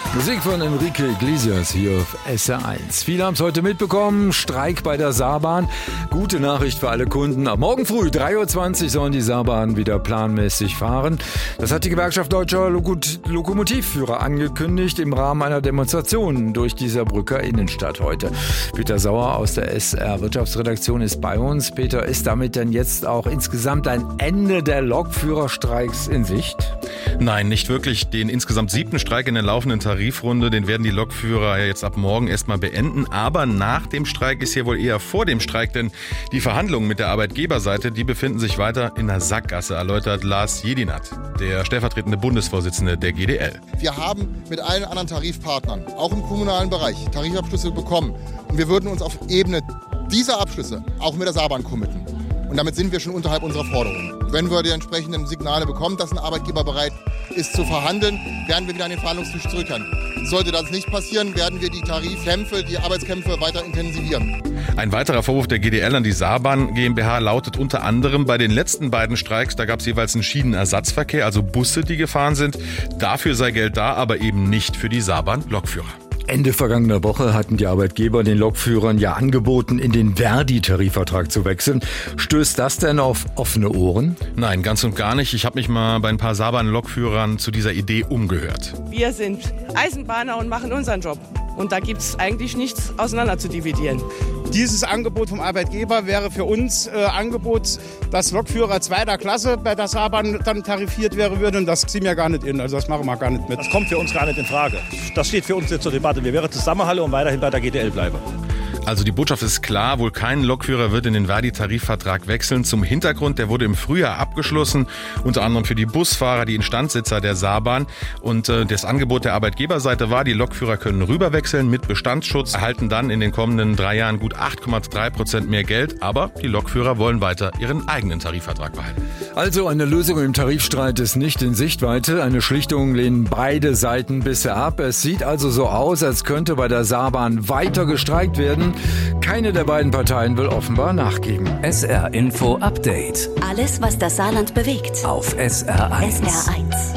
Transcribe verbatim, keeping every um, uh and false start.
Musik von Enrique Iglesias hier auf S R eins. Viele haben es heute mitbekommen, Streik bei der Saarbahn. Gute Nachricht für alle Kunden. Ab morgen früh, drei Uhr zwanzig, sollen die Saarbahnen wieder planmäßig fahren. Das hat die Gewerkschaft Deutscher Lok- Lokomotivführer angekündigt im Rahmen einer Demonstration durch die Saarbrücker Innenstadt heute. Peter Sauer aus der S R Wirtschaftsredaktion ist bei uns. Peter, ist damit denn jetzt auch insgesamt ein Ende der Lokführerstreiks in Sicht? Nein, nicht wirklich. Den insgesamt siebten Streik in der laufenden Tarifrunde, den werden die Lokführer jetzt ab morgen erstmal beenden. Aber nach dem Streik ist hier wohl eher vor dem Streik, denn die Verhandlungen mit der Arbeitgeberseite, die befinden sich weiter in der Sackgasse, erläutert Lars Jedinat, der stellvertretende Bundesvorsitzende der G D L. Wir haben mit allen anderen Tarifpartnern, auch im kommunalen Bereich, Tarifabschlüsse bekommen. Und wir würden uns auf Ebene dieser Abschlüsse auch mit der Saarbahn committen. Und damit sind wir schon unterhalb unserer Forderungen. Wenn wir die entsprechenden Signale bekommen, dass ein Arbeitgeber bereit ist zu verhandeln, werden wir wieder an den Verhandlungstisch zurückkehren. Sollte das nicht passieren, werden wir die Tarifkämpfe, die Arbeitskämpfe weiter intensivieren. Ein weiterer Vorwurf der G D L an die Saarbahn GmbH lautet unter anderem, bei den letzten beiden Streiks, da gab es jeweils einen Schienenersatzverkehr, also Busse, die gefahren sind. Dafür sei Geld da, aber eben nicht für die Saarbahn-Lokführer. Ende vergangener Woche hatten die Arbeitgeber den Lokführern ja angeboten, in den Verdi-Tarifvertrag zu wechseln. Stößt das denn auf offene Ohren? Nein, ganz und gar nicht. Ich habe mich mal bei ein paar Saarbahn-Lokführern zu dieser Idee umgehört. Wir sind Eisenbahner und machen unseren Job. Und da gibt es eigentlich nichts auseinander zu dividieren. Dieses Angebot vom Arbeitgeber wäre für uns äh, Angebot, dass Lokführer zweiter Klasse bei der Saarbahn dann tarifiert wäre würden. Und das ziehen wir gar nicht in. Also das machen wir gar nicht mit. Das kommt für uns gar nicht in Frage. Das steht für uns nicht zur Debatte. Wir wären Zusammenhalle und weiterhin bei der G D L bleiben. Also die Botschaft ist klar, wohl kein Lokführer wird in den Verdi-Tarifvertrag wechseln. Zum Hintergrund, der wurde im Frühjahr abgeschlossen, unter anderem für die Busfahrer, die Instandsitzer der Saarbahn. Und äh, das Angebot der Arbeitgeberseite war, die Lokführer können rüberwechseln mit Bestandsschutz, erhalten dann in den kommenden drei Jahren gut acht Komma drei Prozent mehr Geld. Aber die Lokführer wollen weiter ihren eigenen Tarifvertrag behalten. Also eine Lösung im Tarifstreit ist nicht in Sichtweite. Eine Schlichtung lehnen beide Seiten bisher ab. Es sieht also so aus, als könnte bei der Saarbahn weiter gestreikt werden. Keine der beiden Parteien will offenbar nachgeben. S R Info Update. Alles, was das Saarland bewegt. Auf S R eins. S R eins.